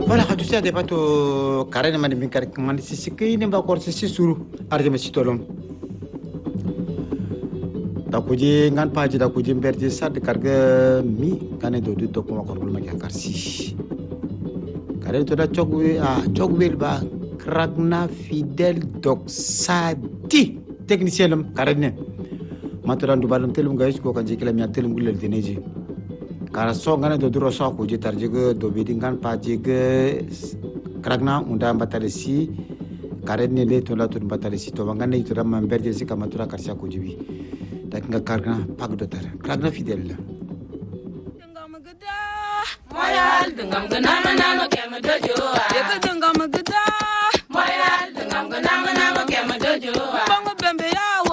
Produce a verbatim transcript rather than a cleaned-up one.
Voilà, tu sais, des bateaux carrés, mais des carrés, comment c'est ce qui n'est pas encore c'est sur arrêtez me citolom. Dakuji ngan paji dakuji berji sad karga mi kane do do ko makor bul ma karsi. Kare to da chogwe a chogwe ba kragna fidèle doxadi technicien lam karene. Matoran du balum telum gais ko kanji kala mi telum gulel deneji. Kara so ngane do duro so ko je tarjege do be dingan paji ge kragna unda batalesi karene le to la to batalesi to ngane to ram berje si kamatura karsia ko jibi tak nga kragna pag do tar kragna fidèle dengam geda moyal dengam gena manano kema dojo ya dengam geda